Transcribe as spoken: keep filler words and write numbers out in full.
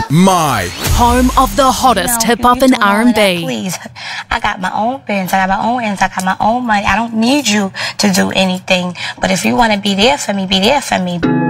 My. Home of the hottest No, hip you hop and doing all R of and that, B. Please, I got my own friends. I got my own ends. I got my own money. I don't need you to do anything. But if you want to be there for me, be there for me.